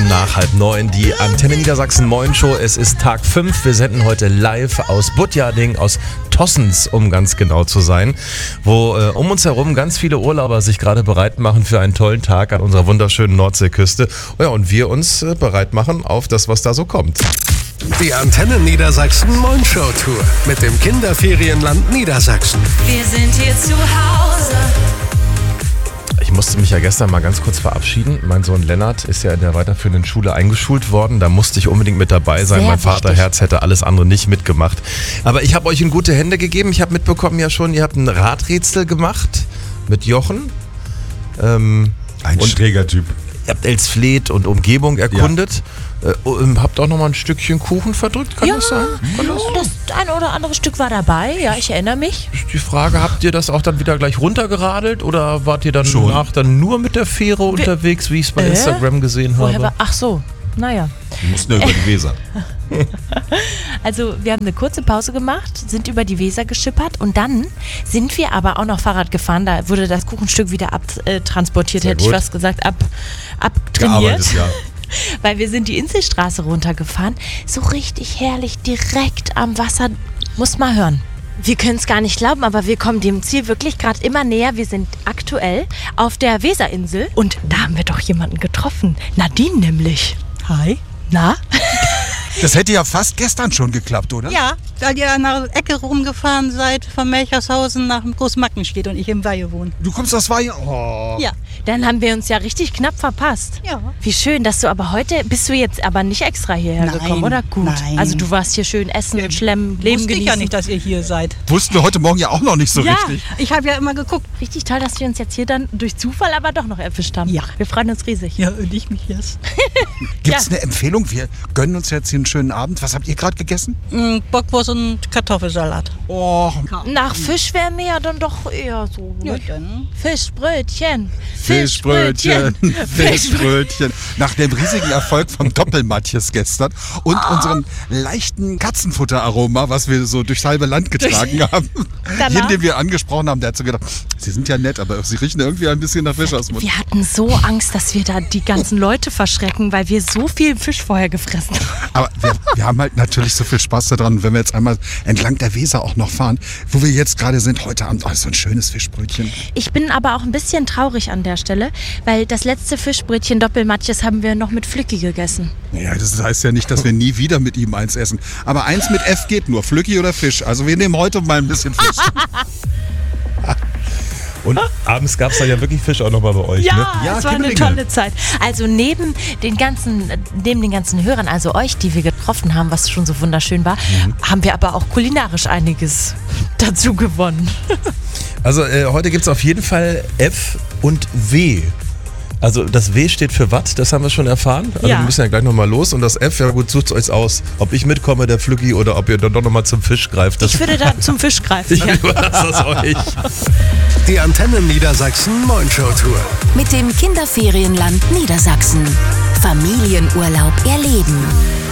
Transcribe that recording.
nach 8:30. Die Antenne Niedersachsen Moin Show. Es ist Tag 5. Wir senden heute live aus Budjading, aus Tossens, um ganz genau zu sein, wo um uns herum ganz viele Urlauber sich gerade bereit machen für einen tollen Tag an unserer wunderschönen Nordseeküste. Ja, und wir uns bereit machen auf das, was da so kommt. Die Antenne Niedersachsen Moin Show Tour mit dem Kinderferienland Niedersachsen. Wir sind hier zu Hause. Ich musste mich ja gestern mal ganz kurz verabschieden. Mein Sohn Lennart ist ja in der weiterführenden Schule eingeschult worden. Da musste ich unbedingt mit dabei sein. Sehr Mein Vaterherz hätte alles andere nicht mitgemacht. Aber ich habe euch in gute Hände gegeben. Ich habe mitbekommen ja schon, ihr habt ein Radrätsel gemacht mit Jochen. Ein schräger Typ. Ihr habt Elsfleth und Umgebung erkundet. Habt auch noch mal ein Stückchen Kuchen verdrückt, kann das sein? Das ein oder andere Stück war dabei, ja, ich erinnere mich. Die Frage, habt ihr das auch dann wieder gleich runtergeradelt oder wart ihr dann Schon. danach dann nur mit der Fähre unterwegs, wie ich es bei Instagram gesehen habe? Ach so, naja. Wir mussten ja über die Weser. Also wir haben eine kurze Pause gemacht, sind über die Weser geschippert und dann sind wir aber auch noch Fahrrad gefahren. Da wurde das Kuchenstück wieder abtransportiert, hätte ich fast gesagt, abtrainiert. Gearbeitet, ja. Weil wir sind die Inselstraße runtergefahren. So richtig herrlich, direkt am Wasser. Muss mal hören. Wir können es gar nicht glauben, aber wir kommen dem Ziel wirklich gerade immer näher. Wir sind aktuell auf der Weserinsel und da haben wir doch jemanden getroffen. Nadine nämlich. Hi. Na? Das hätte ja fast gestern schon geklappt, oder? Ja, weil ihr an der Ecke rumgefahren seid, von Melchershausen nach dem Großmackenstedt und ich im Weihe wohne. Du kommst aus Weihe? Oh. Ja. Dann haben wir uns ja richtig knapp verpasst. Ja. Wie schön, dass du aber heute, bist du jetzt aber nicht extra hierher Nein, gekommen, oder? Gut. nein. Also du warst hier schön essen und schlemmen, Leben Wusste genießen. ich ja nicht, dass ihr hier seid. Wussten wir heute Morgen ja auch noch nicht so Ja. richtig. Ich habe ja immer geguckt. Richtig toll, dass wir uns jetzt hier dann durch Zufall aber doch noch erwischt haben. Ja. Wir freuen uns riesig. Ja, und ich mich jetzt. Gibt es Ja. eine Empfehlung? Wir gönnen uns jetzt hier einen schönen Abend. Was habt ihr gerade gegessen? Bockwurst und Kartoffelsalat. Oh, Nach Fisch wäre mir ja dann doch eher so. Ja, Ne? dann. Fischbrötchen. Fischbrötchen. Fischbrötchen. Nach dem riesigen Erfolg von Doppelmatjes gestern und unserem leichten Katzenfutteraroma, was wir so durchs halbe Land getragen haben. Danach? Jeden, den wir angesprochen haben, der hat so gedacht, sie sind ja nett, aber sie riechen irgendwie ein bisschen nach Fisch aus dem Mund. Wir hatten so Angst, dass wir da die ganzen Leute verschrecken, weil wir so viel Fisch vorher gefressen haben. Aber wir haben halt natürlich so viel Spaß daran, wenn wir jetzt einmal entlang der Weser auch noch fahren, wo wir jetzt gerade sind, heute Abend, so ein schönes Fischbrötchen. Ich bin aber auch ein bisschen traurig an der Stelle, weil das letzte Fischbrötchen Doppelmatjes haben wir noch mit Flücki gegessen. Ja, das heißt ja nicht, dass wir nie wieder mit ihm eins essen. Aber eins mit F geht nur, Flücki oder Fisch. Also wir nehmen heute mal ein bisschen Fisch. Und abends gab es da ja wirklich Fisch auch nochmal bei euch, ne? Ja, es war eine Kimmelinge. tolle Zeit. Also neben den ganzen Hörern, also euch, die wir getroffen haben, was schon so wunderschön war, haben wir aber auch kulinarisch einiges dazu gewonnen. Also heute gibt es auf jeden Fall F und W. Also das W steht für Watt, das haben wir schon erfahren. Also Ja. wir müssen ja gleich nochmal los. Und das F, ja gut, sucht euch aus. Ob ich mitkomme, der Flücki, oder ob ihr dann doch nochmal zum Fisch greift. Das Ich würde da zum Fisch greifen. ich überlasse das euch. Die Antenne Niedersachsen Moin Show Tour. Mit dem Kinderferienland Niedersachsen. Familienurlaub erleben.